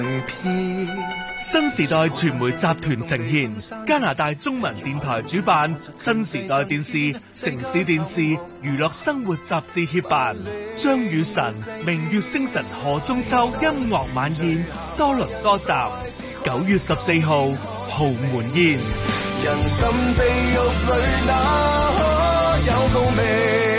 新時代傳媒集團呈現，加拿大中文電台主辦，新時代電視、城市電視、娛樂生活雜誌協辦，張雨晨、明月星辰何中秋音樂晚宴多倫多站，9月14號豪門宴。人生地獄裏哪可有共鳴？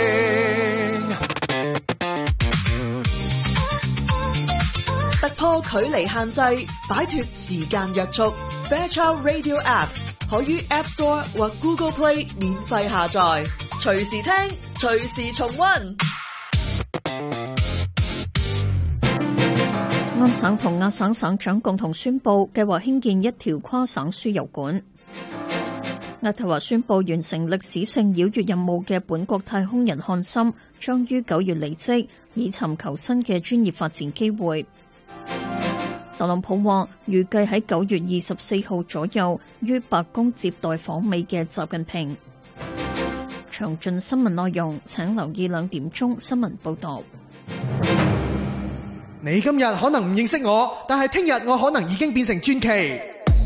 突破距離限制，擺脫時間約束。Fairchild Radio App 可於 App Store 或 Google Play 免費下載，隨時聽，隨時重溫。 安省同亞省省長共同宣布，計劃興建一條跨省輸油管。渥太華宣布完成歷史性繞月任務嘅本國太空人漢森，將於9月離職，以尋求新嘅專業發展機會。特朗普話預計喺9月24號左右於白宮接待訪美嘅習近平。詳盡新聞內容請留意2點鐘新聞報道。 你今日可能唔認識我，但係聽日我可能已經變成傳奇。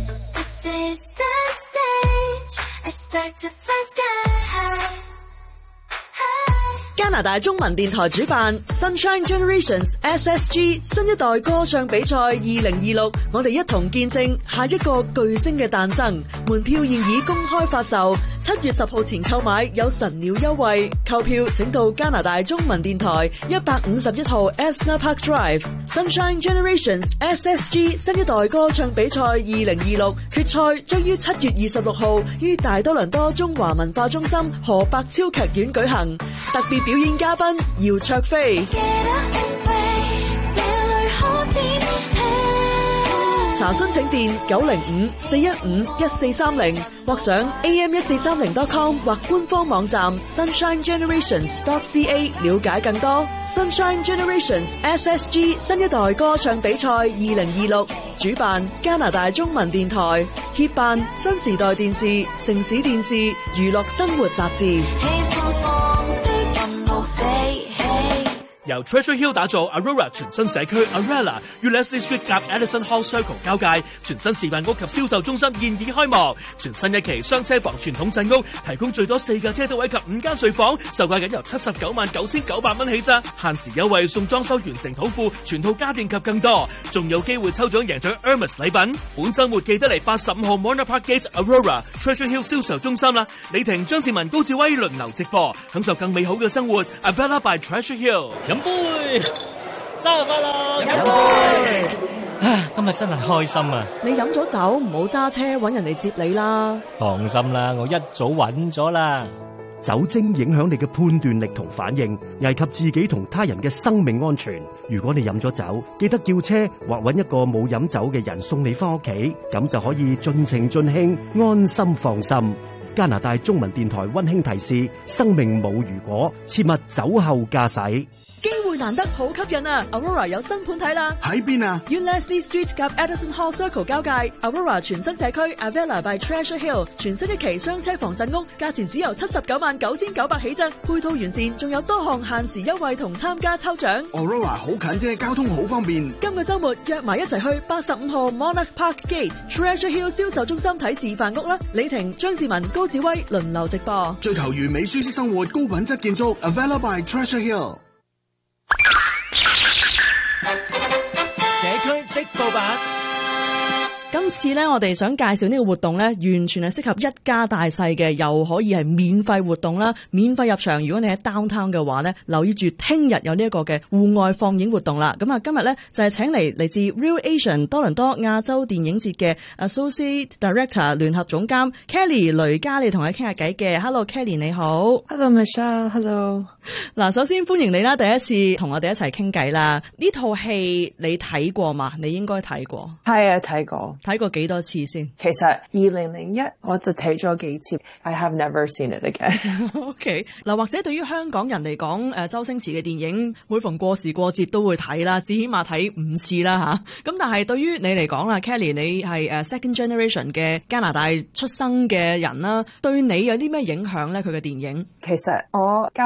加拿大中文電台主辦 Sunshine Generations SSG 新一代歌唱比賽2026，我哋一同見證下一個巨星嘅誕生。門票現已公開發售，7月10號前購買有神鳥優惠。購票請到加拿大中文電台151號 Esna Park Drive。Sunshine Generations SSG 新一代歌唱比賽2026決賽將於7月26號於大多倫多中華文化中心何伯超劇院舉行。特別表演嘉賓姚卓飛。查詢請電905-415-1430或上 am1430.com 或官方網站 sunshinegenerations.ca 了解更多。Sunshine Generations SSG 新一代歌唱比賽2026主辦加拿大中文電台，協辦新時代電視、城市電視、娛樂生活雜誌。 由 Treasure Hill 打造 Aurora 全新社區 Arella 與 Leslie Street 夾 Edison Hall Circle 交界，全新示範屋及銷售中心現已開幕。全新一期雙車房傳統鎮屋，提供最多4個車位及5間睡房，售價僅由799900蚊起咋，限時優惠送裝修完成土庫、全套家電及更多，仲有機會抽獎贏取 Hermes 禮品。本週末記得嚟85號 Mona Park Gate Aurora Treasure Hill 銷售中心啦！李婷、張志文、高志威輪流直播，享受更美好嘅生活。Avella by Treasure Hill。 杯，生日快樂！飲杯！今日真係開心啊！ 你飲咗酒唔好揸車，搵人嚟接你啦。 放心啦，我一早揾咗啦。 酒精影響你嘅判斷力同反應，危及自己同他人嘅生命安全。如果你飲咗酒，記得叫車或搵一個冇飲酒嘅人送你返屋企，咁就可以盡情盡興，安心放心。加拿大中文電台溫馨提示：生命冇如果，切勿酒後駕駛。 機會難得，好吸引啊 ！Aurora 有新盤睇啦， 喺邊啊？ 於 Leslie Street 夾 Edison Hall Circle 交界 ，Aurora 全新社區 Avella by Treasure Hill 全新一期雙車房鎮屋，價錢只由799900起啫，配套完善，仲有多項限時優惠同參加抽獎。 Aurora 好近啫，交通好方便。 今個週末約埋一齊去85號 Monarch Park Gate Treasure Hill 銷售中心睇示範屋啦！李婷、張志文、高志威輪流直播， 追求完美舒適生活，高品質建築 Avella by Treasure Hill。 社區的報版。 今次咧，我哋想介紹呢個活動咧，完全係適合一家大細嘅，又可以係免費活動啦，免費入場。如果你喺 downtown 嘅話咧，留意住聽日有呢一個嘅戶外放映活動啦。咁啊，今日咧就係請嚟自 Real Asian 多倫多亞洲電影節嘅 Associate Director 聯合總監 Kelly 雷嘉利同佢傾下偈嘅。Hello Kelly 你好。 Hello Michelle。Hello。 嗱，首先歡迎你啦，第一次同我哋一齊傾偈啦。呢套戲你睇過嘛？你應該睇過。 係啊，睇過。 睇過幾多次先？ 其實2001我就睇咗幾次。I have never seen it again。 OK， 嗱，或者對於香港人嚟講，周星馳嘅電影每逢過時過節都會睇啦，至起碼睇5次啦吓。咁但係對於你嚟講啦 ，Kelly 你係second generation 嘅加拿大出生嘅人啦，對你有啲咩影響咧？佢嘅電影？ 其實我加拿大出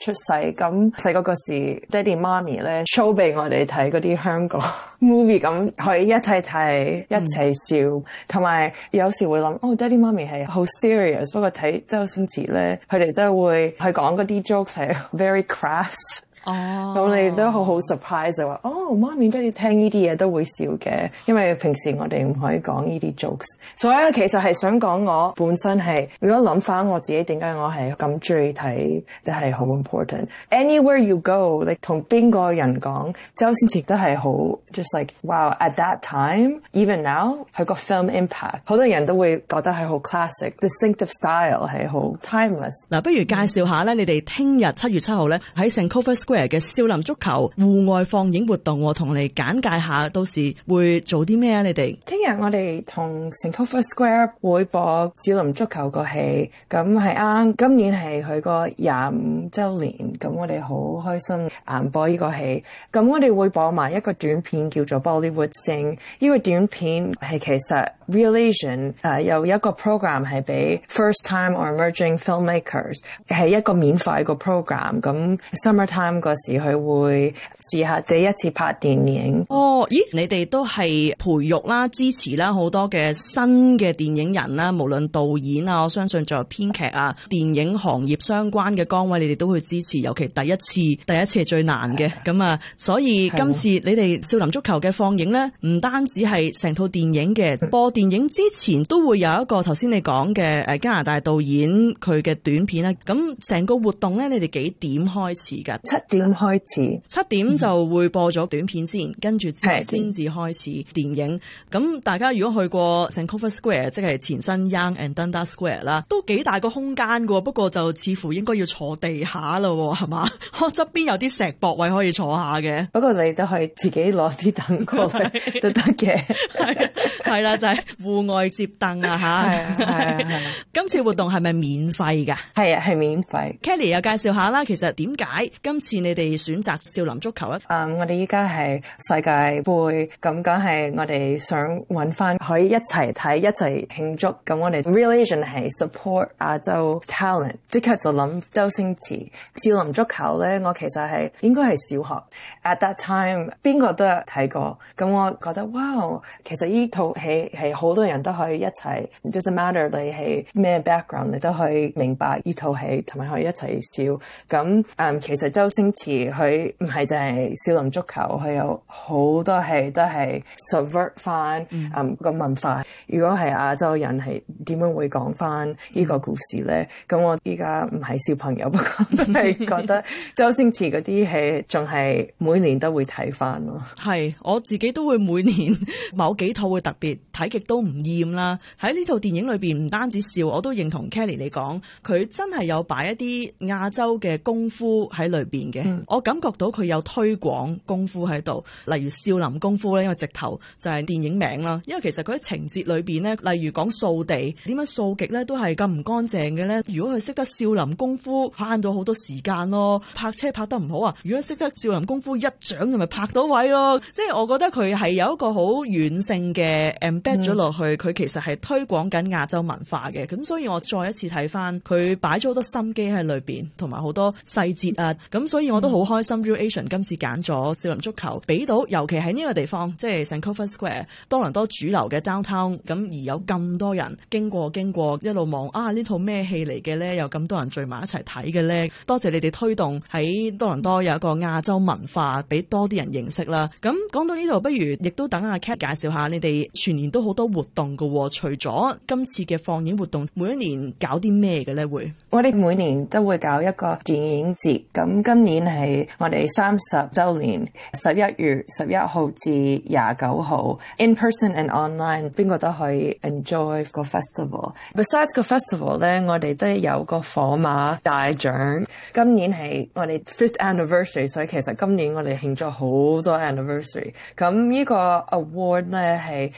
出世，咁細個嗰時爹哋媽咪咧 show 俾我哋睇嗰啲香港 movie， 咁可以一齊睇一齊笑，同埋有時會諗爹哋媽咪係好 serious， 不過睇周星馳咧，佢哋都會去講嗰啲 jokes 係 very crass。咁你都好 surprise 就話媽咪跟住聽呢啲嘢都會笑嘅，因為平時我哋唔可以講呢啲 jokes。所以其實係想講我本身係，如果諗翻我自己點解我係咁中意睇，都係好 important。Anywhere you go， 你同邊個人講，周星馳都係好 just like wow at that time even now 佢個 film impact， 好多人都會覺得係好 classic，distinctive style 係好 timeless。 嗱，不如介紹下咧，你哋聽日7月7號咧喺 Sankofa Square 嘅少林足球戶外放映活動，我同你簡介下，到時會做啲咩啊？你哋聽日我哋同 Sankofa Square 會播少林足球個戲，咁係啱今年係佢個25週年，咁我哋好開心播呢個戲。咁我哋會播埋一個短片叫做 Bollywood Sing， 呢個短片係其實 Real Asian 有一個 program 係俾 first time or emerging filmmakers， 係一個免費個 program， 咁 summertime 嗰時佢會試下第一次拍電影。 咦，你哋都係培育啦、支持啦好多嘅新嘅電影人啦，無論導演啊，我相信仲有編劇啊，電影行業相關嘅崗位，你哋都會支持，尤其第一次係最難嘅。咁啊，所以今次你哋少林足球嘅放映呢，唔單止係成套電影嘅，播電影之前都會有一個頭先你講嘅加拿大導演佢嘅短片啦。咁成個活動呢，你哋幾點開始㗎 ？7點開始 ，7點就會播咗短片先，跟住之後先至開始電影。咁大家如果去過 Sankofa Square， 即係前身 Yonge and Dundas Square 啦，都幾大個空間㗎，不過就似乎應該要坐地下咯，係嘛？我側邊有啲石膊位可以坐下嘅， 不過你都可以自己攞啲凳過嚟都得嘅。 係啦，就係戶外接凳啊嚇。係。今次活動係咪免費㗎？ 係啊，係免費。 Kelly 又介紹下啦，其實點解今次你哋選擇少林足球咧？ 我哋依家係世界盃，咁梗係我哋想揾翻可以一齊睇、一齊慶祝。咁我哋 Real Asian 係 support 亞洲 talent， 即刻就諗周星馳。少林足球咧，我其實係應該係小學 at that time， 邊個都有睇過。咁我覺得哇，其實呢套戲係好多人都可以一齊 ，doesn't matter 你係咩 background， 你都可以明白呢套戲，同埋可以一齊笑。咁其實周星馳佢唔係淨係少林足球，佢有好多戲都係 subvert 翻個文化。如果係亞洲人係點樣會講翻呢個故事咧？咁我依家唔係小朋友，不過係覺得周星馳嗰啲戲仲係每年都會睇翻咯。 係，我自己都會每年某幾套會特別睇極都唔厭啦。喺呢套電影裏邊唔單止笑，我都認同 Kelly 你講，佢真係有擺一啲亞洲嘅功夫喺裏邊嘅。我感覺到佢有推廣功夫喺度，例如少林功夫咧，因為直頭就係電影名啦。因為其實佢喺情節裏邊咧，例如講掃地，點樣掃極咧都係咁唔乾淨嘅咧。如果佢識得少林功夫，慳到好多時間咯。泊車泊得唔好啊，如果識得少林功夫，一掌就咪泊到位咯。即係我覺得佢係有一個好軟性嘅 embed 咗落去，佢其實係推廣緊亞洲文化嘅。咁所以我再一次睇翻，佢擺咗好多心機喺裏邊，同埋好多細節啊。咁所以我都好開心 Real Asian 今次揀咗少林足球，俾到尤其喺呢個地方，即係 Sankofa Square 多倫多主流嘅 downtown， 咁而有咁多人經過一路望呢套咩戲嚟嘅咧？有咁多人聚埋一齊睇嘅咧？多謝你哋推動喺多倫多有一個亞洲文化，俾多啲人認識啦。咁講到呢度，不如亦都等阿 Kat 介紹下，你哋全年都好多活動㗎喎。除咗今次嘅放映活動，每一年搞啲咩嘅咧？會我哋每年都會搞一個電影節，咁今年係我哋30週年，11月11號至29號 in person and online， 邊個都可以 enjoy 個 festival。Besides 個 festival 咧，我哋都有個火馬大獎。今年係我哋 5th anniversary， 所以其實今年我哋慶祝好多 anniversary。咁呢個 award 咧係想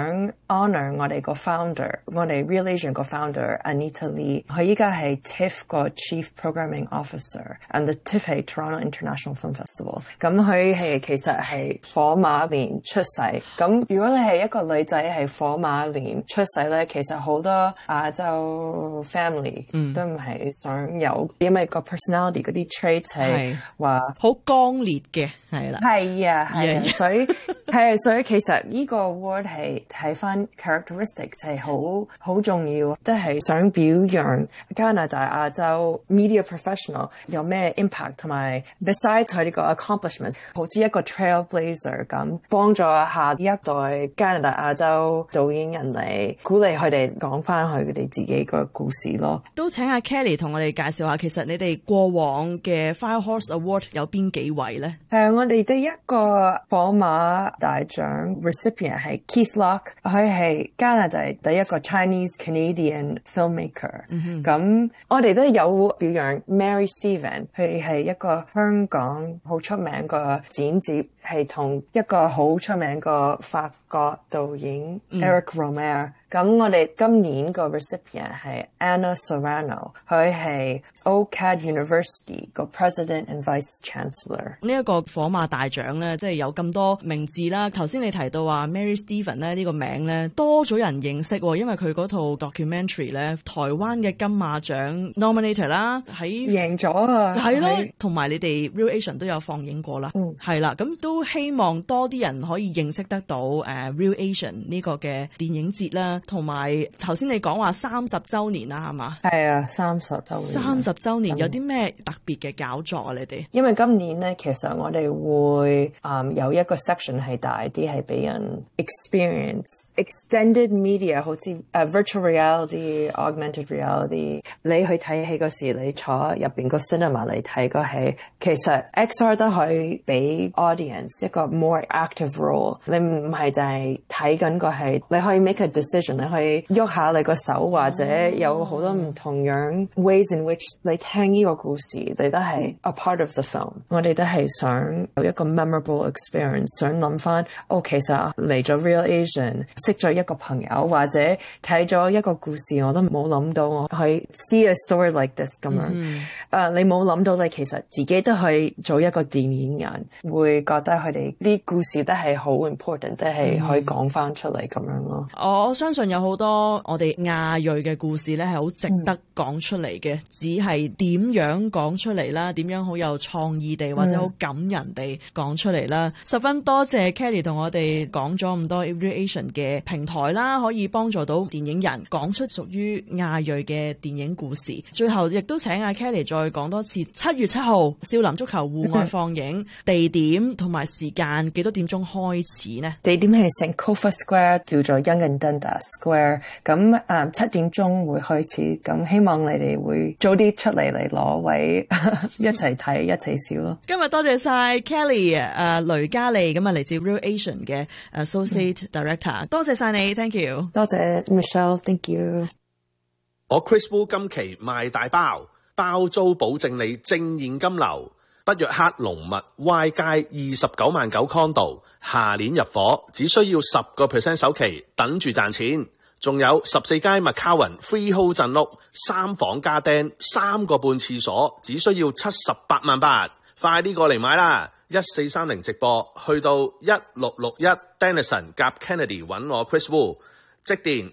honor 我哋個 founder， 我哋 Real Asian 個 founder Anita Lee， 佢依家係 TIFF 個 Chief Programming Officer，and the TIFF 係 Toronto International Film Festival。咁佢係其實係火馬年出世。咁如果你係一個女仔係火馬年出世咧，其實好多亞洲 family 都唔係想有，因為個 personality 嗰啲 traits 係話好剛烈嘅，係啦， 係啊，所以其實呢個 word 係睇翻 characteristics 係好重要，都係想表揚加拿大亞洲 media professional 有咩 impact， 同埋 besides 佢呢個 accomplishment， 好似一個 trailblazer 咁，幫助下一代加拿大亞洲導演人嚟鼓勵佢哋講翻佢哋自己個故事咯。 都請阿 Kelly 同我哋介紹下，其實你哋過往嘅 Firehorse Award 有邊幾位咧？ 我哋第一個火馬大獎 recipient 係 Keith Locke， 佢係加拿大第一個 Chinese Canadian filmmaker。咁我哋都有表揚 Mary Stephen， 佢係一個香港好出名個剪接，係同一個好出名個法國導演 Eric Romer。咁我哋今年個 recipient 係 Anna Serrano， 佢係 OCAD University 個 President and Vice Chancellor。 呢一個火馬大獎咧，即係有咁多名字啦。頭先你提到話 Mary Stephen 咧，呢個名咧多咗人認識，因為佢嗰套 documentary 咧，台灣嘅金馬獎 nominator 啦，喺贏咗啊， 係咯，同埋你哋 Real Asian 都有放映過啦，係啦，咁都希望多啲人可以認識得到Real Asian 呢個嘅電影節啦。同埋頭先你講話30週年啦，係嘛？ 係啊，30週年。 有啲咩特別嘅搞作啊？你哋因為今年咧，其實我哋會有一個 section 係大啲，係俾人 experience extended media， 好似virtual reality、augmented reality。你去睇戲嗰時，你坐入邊個 cinema 嚟睇個戲，其實 XR 都可以俾 audience 一個 more active role。你唔係就係睇緊個戲，你可以 make a decision。你可以喐下你個手，或者有好多唔同樣 ways in which 你聽呢個故事，你都係 a part of the film。我哋都係想有一個 memorable experience， 想諗翻，其實嚟咗 Real Asian， 識咗一個朋友，或者睇咗一個故事，我都冇諗到我可以 see a story like this 咁樣。你冇諗到你其實自己都可以做一個電影人，會覺得佢哋啲故事都係好 important， 都係可以講翻出嚟咁樣咯。 我相信有好多我哋亞裔嘅故事咧，係好值得講出嚟嘅，只係點樣講出嚟啦，點樣好有創意地或者好感人地講出嚟啦。十分多謝 Kelly 同我哋講咗咁多 Real Asian 嘅平台啦，可以幫助到電影人講出屬於亞裔嘅電影故事。最後亦都請阿 Kelly 再講多次7月7號少林足球戶外放映地點同埋時間，幾多點鐘開始呢？ 地點係 Sankofa Square， 叫做 Yonge and Dundas Square。咁7點鐘會開始，咁希望你哋會早啲出嚟攞位一齊睇一齊笑咯。 今日多謝晒 Kelly 雷嘉莉，咁嚟自 Real Asian 嘅 Associate Director， 多謝晒你 ，Thank you。 多謝 Michelle，Thank you。 我 Chris Wu 今期賣大包，包租保證你正現金流。北約克龍物 Y 街29萬9 condo， 下年入伙，只需要10% 首期，等住賺錢。仲有14街 McCowan Freehold 鎮屋，3房加釘，3個半廁所，只需要78萬8，快啲過嚟買啦！1430直播，去到1661 Denison 夾 Kennedy 揾我 Chris Wu。即電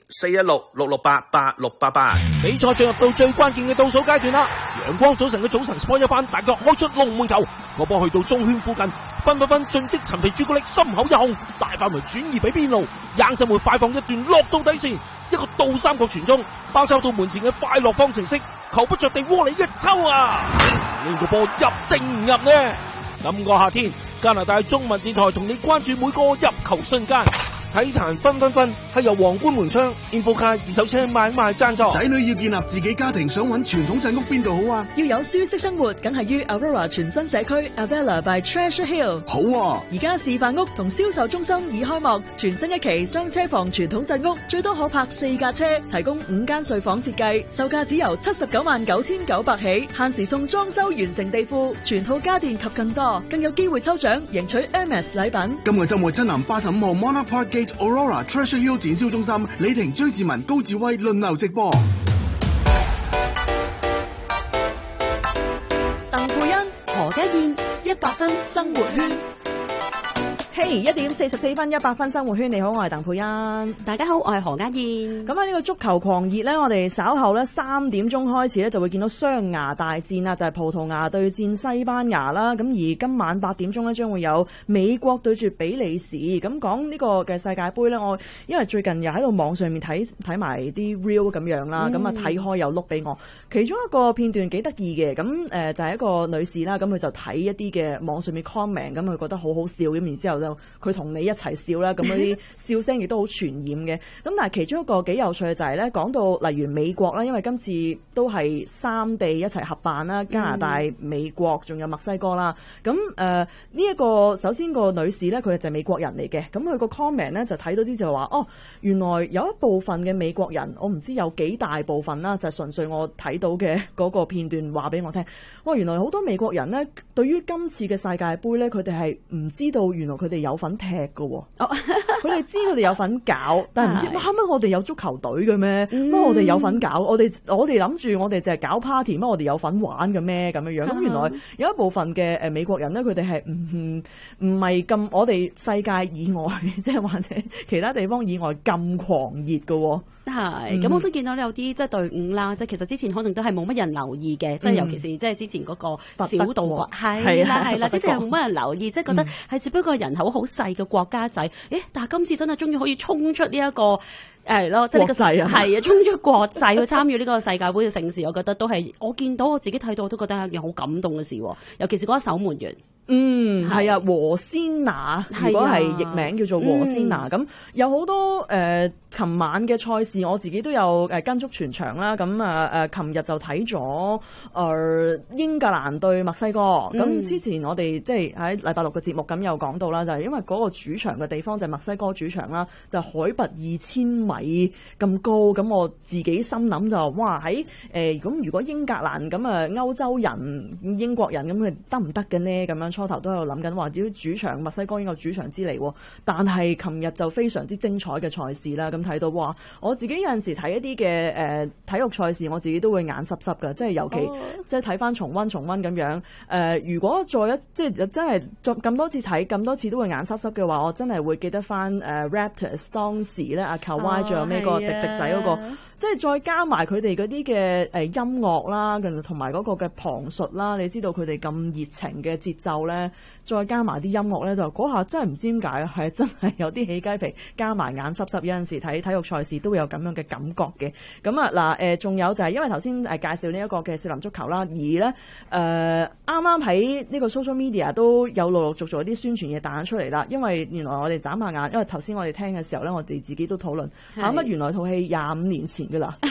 416-668-8688。 比賽進入到最關鍵嘅倒數階段啦！陽光早晨嘅早晨 sport 一番，大腳開出龍門球，個波去到中圈附近，分進的陳皮朱古力心口一控，大範圍轉移俾邊路，硬上門快放一段落到底線，一個倒三角傳中，包抄到門前嘅快樂方程式，球不着地窩裏一抽啊！呢個波入定唔入呢？今個夏天，加拿大中文電台同你關注每個入球瞬間。體壇分係由皇冠門窗 InfoCar 二手車買賣贊助。 仔女要建立自己家庭，想揾傳統鎮屋邊度好啊？ 要有舒適生活，梗係於 Aurora 全新社區 Avella by Treasure Hill。 好啊！ 而家示範屋同銷售中心已開幕，全新一期雙車房傳統鎮屋，最多可泊4架車，提供5間睡房設計，售價只由799900起，限時送裝修完成地庫、全套家電及更多，更有機會抽獎贏取 Hermes 禮品。 今個週末親臨85號 Monarch Park Gate Aurora Treasure Hill 展銷中心，李婷、張志文、高志威輪流直播。 鄧佩欣、何家燕，100分生活圈。 嘿，1:44 100分生活圈，你好，我係鄧佩欣。 大家好，我係何家燕。 咁喺呢個足球狂熱呢，我哋稍後呢3點鐘開始呢，就會見到雙牙大戰啦，就係葡萄牙對戰西班牙啦。咁而今晚8點鐘呢，將會有美國對住比利時。咁講呢個嘅世界盃呢，我因為最近又喺度網上面睇埋啲 reel 咁樣啦，咁啊睇開又碌俾我。其中一個片段幾得意嘅，咁就係一個女士啦，咁佢就睇一啲嘅網上面 comment， 咁佢覺得好好笑，咁然之後就佢同你一齊笑啦，咁嗰啲笑聲亦都好傳染嘅。咁但係其中一個幾有趣嘅就係咧，講到例如美國啦，因為今次都係3地一齊合辦啦，加拿大、美國仲有墨西哥啦。咁呢一個首先個女士咧，佢就係美國人嚟嘅。咁佢個 comment 咧就睇到啲就話，哦，原來有一部分嘅美國人，我唔知有幾大部分啦，就係純粹我睇到嘅嗰個片段話俾我聽。哇，原來好多美國人咧，對於今次嘅世界盃咧，佢哋係唔知道原來佢哋有份踢㗎喎，佢哋知佢哋有份搞，但係唔知乜我哋有足球隊嘅咩？乜我哋有份搞？我哋諗住我哋淨係搞 party，乜我哋有份玩嘅咩？咁樣樣咁原來有一部分嘅美國人咧，佢哋係唔係咁我哋世界以外，即係或者其他地方以外咁狂熱㗎喎。 係，咁我都見到有啲即係隊伍啦，即係其實之前可能都係冇乜人留意嘅，即係尤其是即係之前嗰個小島國，係啦，即係冇乜人留意，即係覺得係只不過人口好細嘅國家仔，但係今次真係終於可以衝出呢一個係咯，即係呢個係啊，衝出國際去參與呢個世界盃嘅盛事，我覺得都係我見到我自己睇到，我都覺得係一件好感動嘅事，尤其是嗰個守門員。 係啊，和仙拿，如果係譯名叫做和仙拿，咁有好多琴晚嘅賽事，我自己都有跟足全場啦。咁琴日就睇咗英格蘭對墨西哥。咁之前我哋即係喺禮拜六嘅節目咁有講到啦，就係因為嗰個主場嘅地方就係墨西哥主場啦，就海拔2000米咁高。咁我自己心諗就哇喺如果英格蘭咁歐洲人、英國人咁佢得唔得嘅呢？咁樣初頭都喺度諗緊話，只要主場墨西哥應該有主場之利喎。但係琴日就非常之精彩嘅賽事啦。咁睇到哇，我自己有陣時睇一啲嘅體育賽事，我自己都會眼濕濕㗎，即係尤其即係睇翻重溫咁樣。如果再即係真係咁多次睇咁多次都會眼濕濕嘅話，我真係會記得翻Raptors 當時咧阿 Kawhi 仲有咩個迪仔嗰個，即係再加埋佢哋嗰啲嘅音樂啦，同埋嗰個嘅旁述啦，你知道佢哋咁熱情嘅節奏咧，再加埋啲音樂咧，就嗰下真係唔知點解，係真係有啲起雞皮，加埋眼濕濕。有陣時睇體育賽事都會有咁樣嘅感覺嘅。咁啊嗱仲有就係因為頭先介紹呢一個嘅少林足球啦，而咧啱啱喺呢個 social media 都有陸陸續續啲宣傳嘢彈出嚟啦。因為原來我哋眨下眼，因為頭先我哋聽嘅時候咧，我哋自己都討論乜原來套戲25年前㗎啦。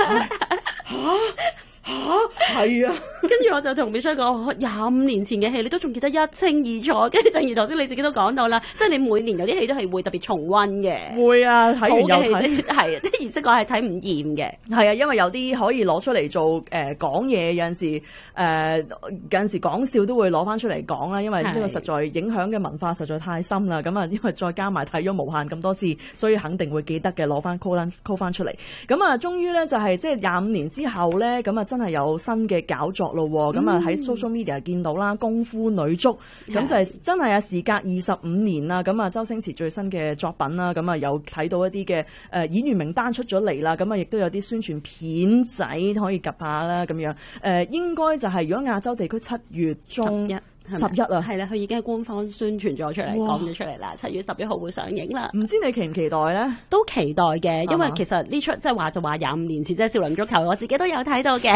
係啊， 跟住我就同 Michelle 講，25年前嘅戲你都仲記得一清二楚。跟住正如頭先你自己都講到啦，即係你每年有啲戲都係會特別重溫嘅。 會啊，睇完又睇， 係啲而且我係睇唔厭嘅。 係啊，因為有啲可以攞出嚟做講嘢，有陣時講笑都會攞翻出嚟講啦。因為呢個實在影響嘅文化實在太深啦。咁啊，因為再加埋睇咗無限咁多次，所以肯定會記得嘅，攞翻 call 翻出嚟。咁啊，終於咧就係即係25年之後咧，咁啊真係有新嘅搞作咯。咁啊喺 social media 見到啦，功夫女足，咁就係真係啊時隔25年啦。咁啊周星馳最新嘅作品啦，咁啊有睇到一啲嘅演員名單出咗嚟啦。咁啊亦都有啲宣傳片仔可以 𥄫 下啦。咁樣應該就係如果亞洲地區7月中11啊， 係啦，佢已經係官方宣傳咗出嚟，講咗出嚟啦。7月11號會上映啦。 唔知你期唔期待咧？ 都期待嘅，因為其實呢出即係話25年前即係少林足球，我自己都有睇到嘅。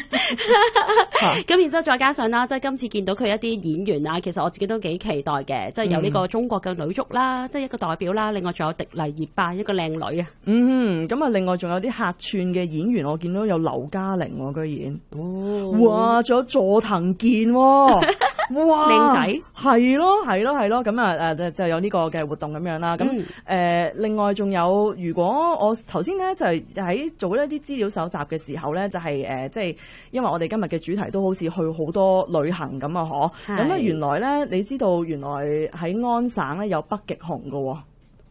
咁然之後再加上啦，即係今次見到佢一啲演員啊，其實我自己都幾期待嘅，即係有呢個中國嘅女足啦，即係一個代表啦，另外仲有迪麗熱巴一個靚女啊。咁啊， 另外仲有啲客串嘅演員，我見到有劉嘉玲喎，居然。哇！仲有佐藤健喎。哇！ 靚仔係咯，咁啊就有呢個嘅活動咁樣啦。咁另外仲有，如果我頭先咧就係喺做一啲資料搜集嘅時候咧，就係即係因為我哋今日嘅主題都好似去好多旅行咁啊，咁原來咧你知道原來喺安省咧有北極熊㗎喎。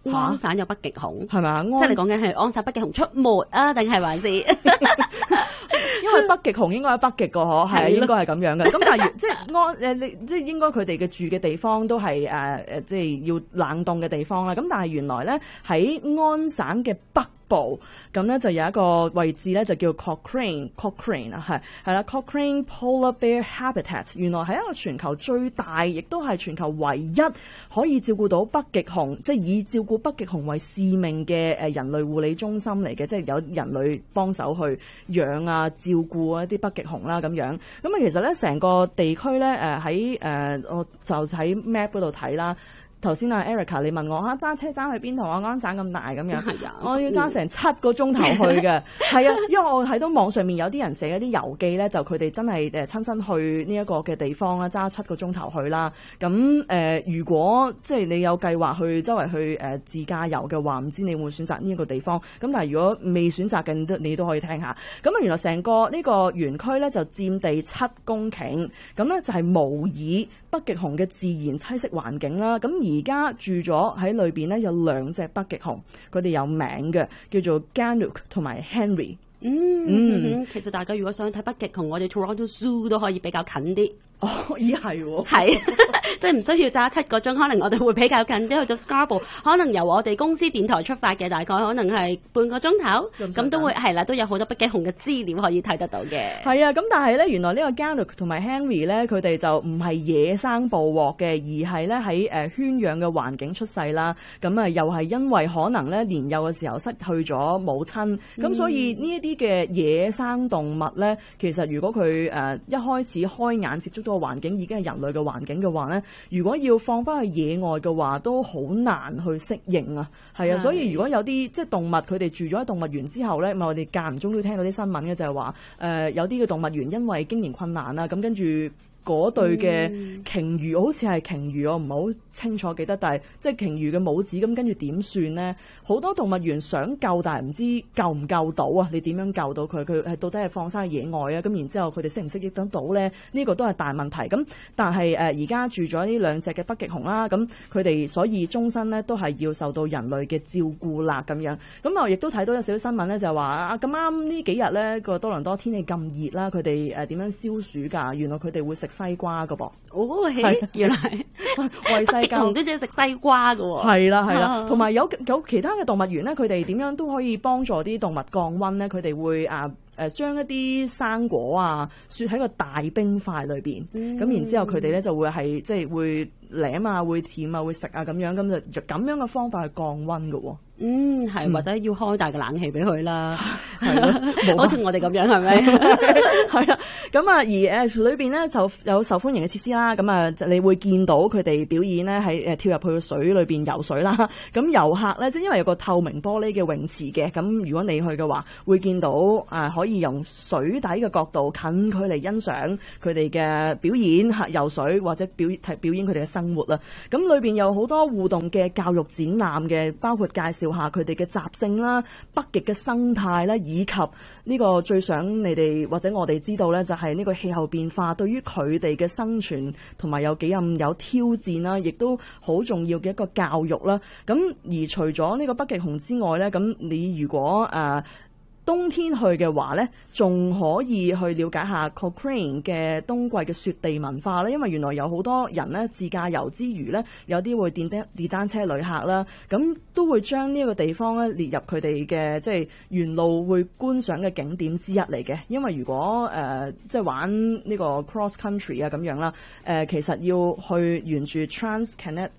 安省有北極熊， 係咪啊？ 即係你講緊係安省北極熊出沒啊，定係還是？ 因為北極熊應該喺北極個嗬，係應該係咁樣嘅。咁但係即係即係應該佢哋嘅住嘅地方都係即係要冷凍嘅地方啦。咁但係原來咧喺安省嘅北部，咁咧就有一個位置咧就叫 Cochrane 啊，係啦 Cochrane Polar Bear Habitat， 原來係一個全球最大，亦都係全球唯一可以照顧到北極熊，即係以照顧北極熊為使命嘅人類護理中心嚟嘅，即係有人類幫手去養啊照顧一啲北極熊啦咁樣。咁啊其實咧成個地區咧喺我就喺 map 嗰度睇啦。頭先啊 Erica 你問我揸車揸去邊度啊？安省咁大咁樣，我要揸成7個鐘頭去嘅，係啊，因為我睇到網上面有啲人寫一啲遊記咧，就佢哋真係親身去呢一個嘅地方啦，揸7個鐘頭去啦。咁如果即係你有計劃去周圍去自駕遊嘅話，唔知你會選擇呢一個地方。咁但係如果未選擇嘅，你都可以聽下。咁啊，原來成個呢個園區咧就佔地7公頃，咁咧就係模擬北極熊嘅自然棲息環境啦。咁而家住咗喺裏邊咧有2隻北極熊，佢哋有名嘅，叫做 Gannouk 同埋 Henry。 其實大家如果想睇北極熊，我哋 Toronto Zoo 都可以比較近啲。 哦，咦係喎， 係即係唔需要揸7個鐘，可能我哋會比較近啲去到 Scarborough， 可能由我哋公司電台出發嘅，大概可能係半個鐘頭，咁都會係啦，都有好多北極熊嘅資料可以睇得到嘅。 係啊，咁但係咧，原來呢個 Gannouk 同埋 Henry 咧，佢哋就唔係野生捕獲嘅，而係咧喺圈養嘅環境出世啦。咁啊，又係因為可能咧年幼嘅時候失去咗母親，咁所以呢一啲嘅野生動物咧，其實如果佢一開始開眼接觸到個環境已經係人類嘅環境嘅話咧，如果要放翻去野外嘅話，都好難去適應啊。係啊，所以如果有啲即係動物，佢哋住咗喺動物園之後咧，我哋間唔中都聽到啲新聞嘅，就係話有啲嘅動物園因為經營困難啦，咁跟住嗰對嘅鯨魚，好似係鯨魚，我唔係好清楚記得，但係即係鯨魚嘅母子，咁跟住點算呢？好多動物園想救，但係唔知救唔救到啊！你點樣救到佢？佢係到底係放生喺野外啊？咁然之後佢哋適唔適應得到咧？呢個都係大問題。咁但係而家住咗呢2隻嘅北極熊啦，咁佢哋所以終身咧都係要受到人類嘅照顧啦咁樣。咁我亦都睇到有少少新聞咧，就係話咁啱呢幾日咧個多倫多天氣咁熱啦，佢哋點樣消暑㗎？原來佢哋會食西瓜㗎噃。 哦，原來為西熊都中意食西瓜㗎喎。 係啦，同埋有其他嘅動物園咧，佢哋點樣都可以幫助啲動物降溫咧？佢哋會將一啲生果啊雪喺個大冰塊裏邊，咁然之後佢哋咧就會係即係會舐啊、會舔啊、會食啊咁樣，咁就咁樣嘅方法去降溫㗎喎。 係或者要開大嘅冷氣俾佢啦，係咯，好似我哋咁樣係咪？ 係啊，咁啊而裏邊咧就有受歡迎嘅設施啦，咁啊你會見到佢哋表演咧喺跳入去個水裏邊游水啦。咁遊客咧即係因為有個透明玻璃嘅泳池嘅，咁如果你去嘅話，會見到可以用水底嘅角度近距離欣賞佢哋嘅表演游水或者表演佢哋嘅生活啦。咁裏邊有好多互動嘅教育展覽嘅，包括介紹下佢哋嘅習性啦、北極嘅生態啦，以及呢個最想你哋或者我哋知道咧，就係呢個氣候變化對於佢哋嘅生存同埋有幾咁有挑戰啦，亦都好重要嘅一個教育啦。咁而除咗呢個北極熊之外咧，咁你如果冬天去嘅話咧，仲可以去了解下 Cochrane 嘅冬季嘅雪地文化啦。因為原來有好多人咧自駕遊之餘咧，有啲會電單車旅客啦，咁都會將呢一個地方咧列入佢哋嘅即係沿路會觀賞嘅景點之一嚟嘅。因為如果即係玩呢個 cross country 啊咁樣啦，其實要去沿住 Trans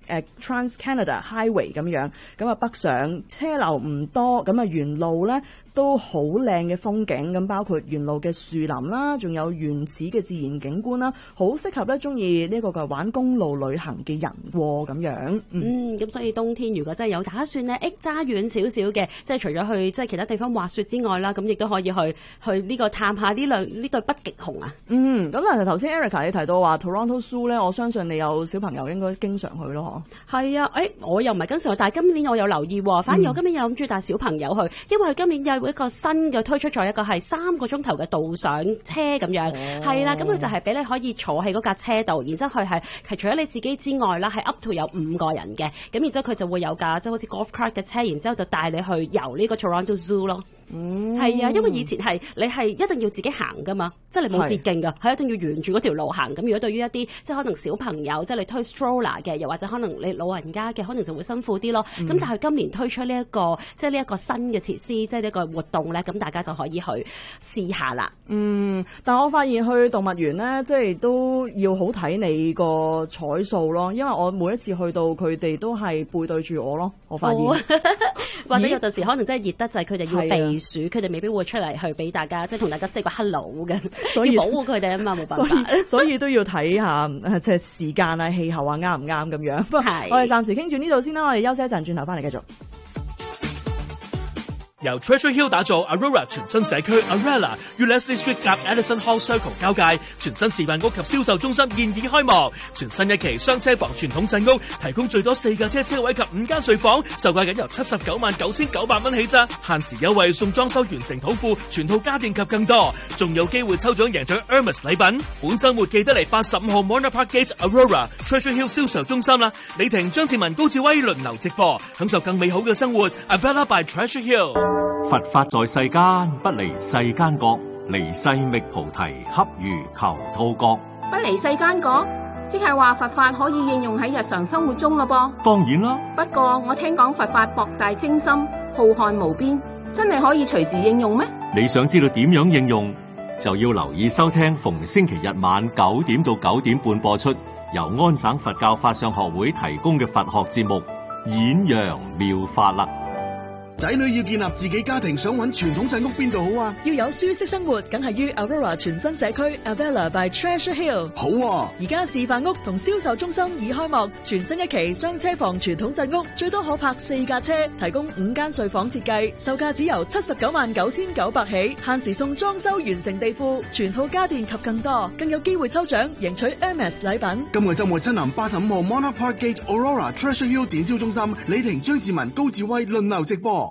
Canada Highway 咁樣，咁啊北上車流唔多，咁啊沿路咧都好靚嘅風景，咁包括沿路嘅樹林啦，仲有原始嘅自然景觀啦，好適合咧中意呢個嘅玩公路旅行嘅人喎咁樣。 咁所以冬天如果真係有打算咧，揸遠少少嘅，即係除咗去即係其他地方滑雪之外啦，咁亦都可以去呢個探下呢對北極熊啊。 咁但係頭先 Erica 你提到話 Toronto Zoo 咧，我相信你有小朋友應該經常去咯，嗬？係啊，我又唔係經常去，但係今年我有留意喎，反而我今年有諗住帶小朋友去，因為佢今年一個新嘅推出咗一個係3個鐘頭嘅導賞車咁樣，係啦，咁佢就係俾你可以坐喺嗰架車度，然之後佢係除咗你自己之外啦，係 up to 有5個人嘅，咁然之後佢就會有架即係好似 golf cart 嘅車，然之後就帶你去遊呢個 Toronto Zoo 咯。係啊，因為以前係你係一定要自己行噶嘛，即係你冇捷徑噶，係一定要沿住嗰條路行。咁如果對於一啲即係可能小朋友，即係你推 stroller 嘅，又或者可能你老人家嘅，可能就會辛苦啲咯。咁但係今年推出呢一個即係呢一個新嘅設施，即係呢個活動咧，咁大家就可以去試下啦。 但我發現去動物園咧，即係都要好睇你個彩數咯，因為我每一次去到佢哋都係背對住我咯，我發現。 或者有陣時可能真係熱得滯，佢哋要避暑，佢哋未必會出嚟去俾大家即係同大家 say 個 hello 嘅，所以要保護佢哋啊嘛，冇辦法。 所以都要睇下即係時間啊、氣候啊啱唔啱咁樣。不過我哋暫時傾住呢度先啦，我哋休息一陣，轉頭翻嚟繼續。 由 Treasure Hill 打造 Aurora 全新社區 Arella 與 Leslie Street 夾 Edison Hall Circle 交界，全新示範屋及銷售中心現已開幕。全新一期雙車房傳統鎮屋，提供最多4架車位及5間睡房，售價僅由799900蚊起咋，限時優惠送裝修完成土庫、全套家電及更多，仲有機會抽獎贏取 Hermes 禮品。本週末記得嚟85號 Mona Park Gate Aurora Treasure Hill 銷售中心啦！李婷、張志文、高志威輪流直播，享受更美好嘅生活。Avella by Treasure Hill。 佛法在世間，不離世間覺，離世覓菩提，恰如求兔角。 不離世間覺，即係話佛法可以應用喺日常生活中咯噃。 當然啦， 不過我聽講佛法博大精深，浩瀚無邊，真係可以隨時應用咩？ 你想知道點樣應用，就要留意收聽逢星期日晚9點到9點半播出，由安省佛教法相學會提供嘅佛學節目《演揚妙法》啦。 仔女要建立自己家庭，想揾傳統鎮屋邊度好啊？ 要有舒適生活，梗係於 Aurora 全新社區 Avella by Treasure Hill。 好啊！ 而家示範屋同銷售中心已開幕，全新一期雙車房傳統鎮屋，最多可泊4架車，提供5間睡房設計，售價只由799900起，限時送裝修完成地庫、全套家電及更多，更有機會抽獎贏取 Hermes 禮品。 今個週末親臨85號 Mona Park Gate Aurora Treasure Hill 展銷中心，李婷、張志文、高志威輪流直播。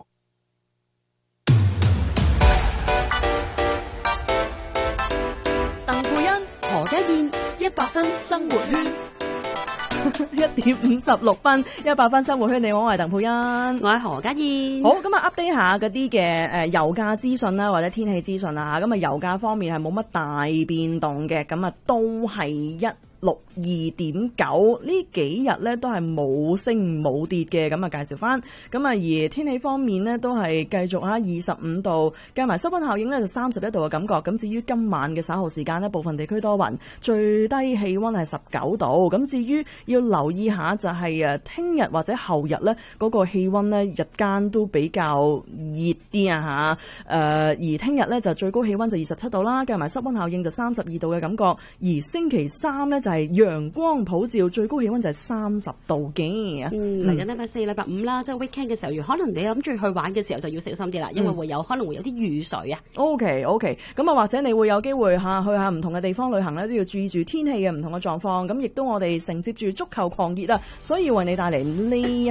何家燕100分生活圈 1點56分，100分生活圈。你好，我係鄧佩欣， 我係何家燕。 好，咁啊 update 下嗰啲嘅油價資訊啦，或者天氣資訊啦嚇。咁啊油價方面係冇乜大變動嘅，咁啊都係162.9，呢幾日咧都係冇升冇跌嘅，咁啊介紹翻。咁啊而天氣方面呢，都係繼續25度，計埋濕溫效應呢，就31度嘅感覺。咁至於今晚嘅稍後時間呢，部分地區多雲，最低氣溫係19度。咁至於要留意下就係聽日或者後日呢，嗰個氣溫呢，日間都比較熱啲啊嚇。而聽日呢，就最高氣溫就27度啦，計埋濕溫效應就32度嘅感覺。而星期三呢，就係陽光普照，最高氣溫就係30度嘅。 嚟緊禮拜4、禮拜5啦，即係 weekend 嘅時候，可能你諗住去玩嘅時候就要小心啲啦，因為可能會有啲雨水啊。 OK， 咁啊或者你會有機會去下唔同嘅地方旅行咧，都要注意住天氣嘅唔同嘅狀況。咁亦都我哋承接住足球狂熱啊，所以為你帶嚟呢